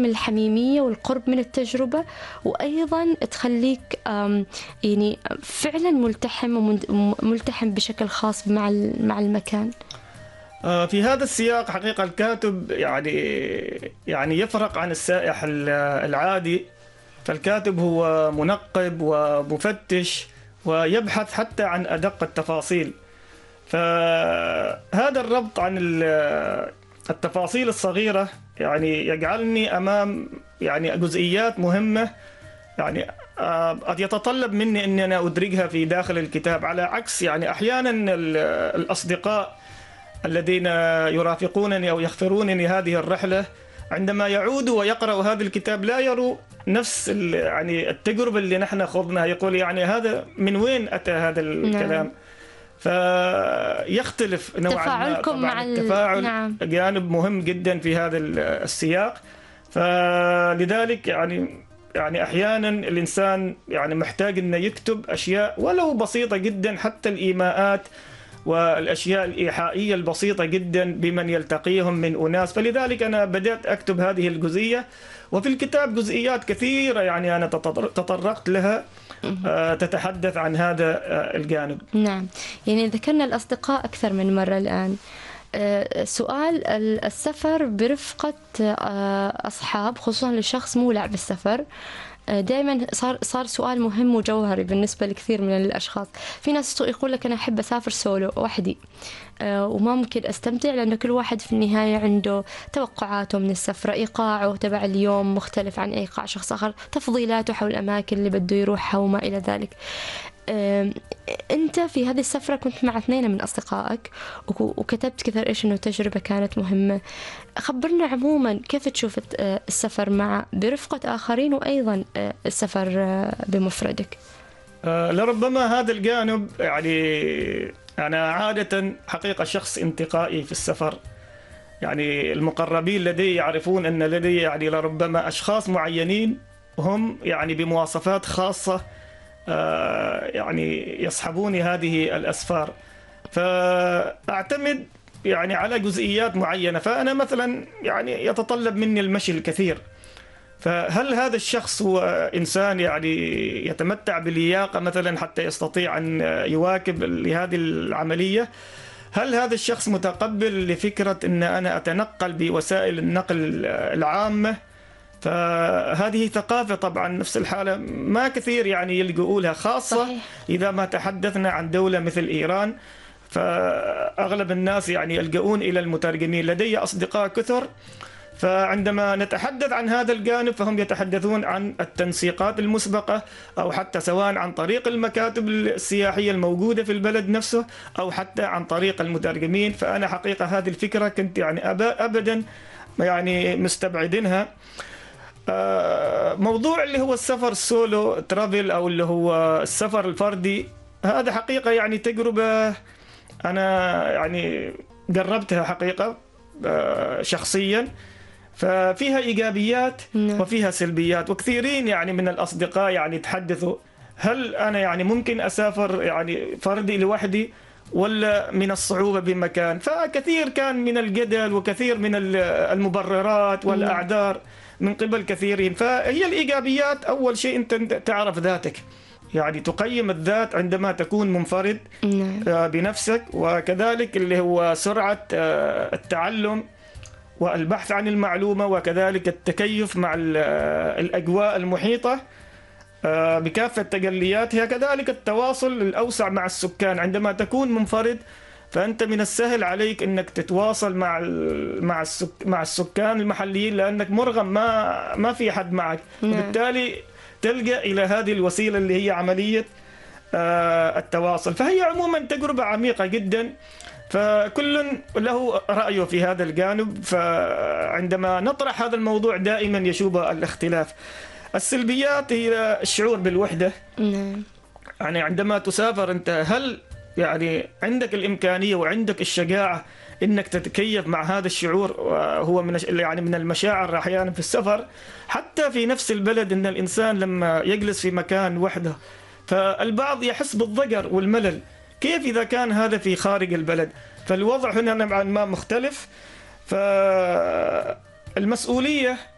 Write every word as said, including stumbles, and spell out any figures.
الحميمية والقرب من التجربة، وأيضا تخليك يعني فعلا ملتحم وملتحم بشكل خاص مع مع المكان. في هذا السياق حقيقة الكاتب يعني يعني يفرق عن السائح العادي. فالكاتب هو منقب ومفتش ويبحث حتى عن أدق التفاصيل. فهذا الربط عن التفاصيل الصغيرة يعني يجعلني أمام يعني جزئيات مهمة يعني قد يتطلب مني أن أنا أدرجها في داخل الكتاب، على عكس يعني أحيانا الأصدقاء الذين يرافقونني أو يغفرونني هذه الرحلة عندما يعودوا ويقرأوا هذا الكتاب لا يروا نفس يعني التجربة اللي نحن خضناها. يقول يعني هذا من وين أتى هذا الكلام؟ نعم. فيختلف نوعا ما. تفاعلكم مع التفاعل نعم. جانب مهم جدا في هذا السياق. فلذلك يعني يعني أحيانا الإنسان يعني محتاج أن يكتب أشياء ولو بسيطة جدا، حتى الإيماءات والأشياء الإيحائية البسيطة جدا بمن يلتقيهم من أناس. فلذلك أنا بدأت أكتب هذه الجزئية، وفي الكتاب جزئيات كثيرة يعني أنا تطرقت لها تتحدث عن هذا الجانب. نعم، يعني ذكرنا الأصدقاء أكثر من مرة الآن. سؤال السفر برفقة أصحاب، خصوصا لشخص مولع بالسفر، دائما صار صار سؤال مهم وجوهري بالنسبة لكثير من الأشخاص. في ناس يقول لك أنا أحب أسافر سولو وحدي وما ممكن أستمتع، لأن كل واحد في النهاية عنده توقعاته من السفرة، إيقاعه تبع اليوم مختلف عن إيقاع شخص آخر، تفضيلاته حول الأماكن اللي بده يروحها وما إلى ذلك. أنت في هذه السفرة كنت مع اثنين من أصدقائك وكتبت كثير إيش إنه تجربة كانت مهمة. خبرنا عموما كيف تشوف السفر مع برفقة آخرين وأيضا السفر بمفردك؟ لربما هذا الجانب يعني أنا عادة حقيقة شخص انتقائي في السفر. يعني المقربين لدي يعرفون أن لدي يعني لربما أشخاص معينين هم يعني بمواصفات خاصة يعني يصحبوني هذه الأسفار، فأعتمد يعني على جزئيات معينة. فأنا مثلا يعني يتطلب مني المشي الكثير، فهل هذا الشخص هو إنسان يعني يتمتع بلياقة مثلا حتى يستطيع أن يواكب لهذه العملية؟ هل هذا الشخص متقبل لفكرة أن أنا أتنقل بوسائل النقل العامة؟ فهذه ثقافة طبعا نفس الحالة ما كثير يعني يلقوا لها، خاصة صحيح. إذا ما تحدثنا عن دولة مثل إيران، فأغلب الناس يعني يلجؤون إلى المترجمين. لدي أصدقاء كثر، فعندما نتحدث عن هذا الجانب فهم يتحدثون عن التنسيقات المسبقة، أو حتى سواء عن طريق المكاتب السياحية الموجودة في البلد نفسه أو حتى عن طريق المترجمين. فأنا حقيقة هذه الفكرة كنت يعني أبدا يعني مستبعدينها. موضوع اللي هو السفر السولو ترافل أو اللي هو السفر الفردي، هذا حقيقة يعني تجربة أنا يعني جربتها حقيقة شخصيا، ففيها إيجابيات وفيها سلبيات. وكثيرين يعني من الأصدقاء يعني تحدثوا هل أنا يعني ممكن أسافر يعني فردي لوحدي ولا من الصعوبة بمكان. فكثير كان من الجدل وكثير من المبررات والأعذار من قبل كثيرين. فهي الإيجابيات أول شيء أنت تعرف ذاتك، يعني تقيم الذات عندما تكون منفرد بنفسك، وكذلك اللي هو سرعة التعلم والبحث عن المعلومة، وكذلك التكيف مع الأجواء المحيطة بكافة تجلياتها، كذلك التواصل الأوسع مع السكان. عندما تكون منفرد فأنت من السهل عليك أنك تتواصل مع مع السك مع السكان المحليين، لأنك مرغم ما ما في حد معك، وبالتالي تلجأ إلى هذه الوسيلة اللي هي عملية التواصل. فهي عموما تجربة عميقة جدا، فكل له رأيه في هذا الجانب. فعندما نطرح هذا الموضوع دائما يشوب الاختلاف. السلبيات هي الشعور بالوحدة. يعني عندما تسافر أنت هل يعني عندك الإمكانية وعندك الشجاعة إنك تتكيف مع هذا الشعور؟ وهو من يعني من المشاعر أحيانا في السفر، حتى في نفس البلد، إن الإنسان لما يجلس في مكان وحده فالبعض يحس بالضجر والملل. كيف إذا كان هذا في خارج البلد؟ فالوضع هنا نوعا ما مختلف. فالمسؤولية